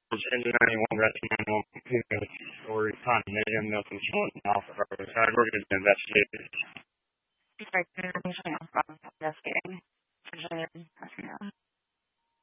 1091 Redmond story condominium, Milton Children, Alpha Harvard. We're going to investigate this. Sorry, can you repeat something else, Bob?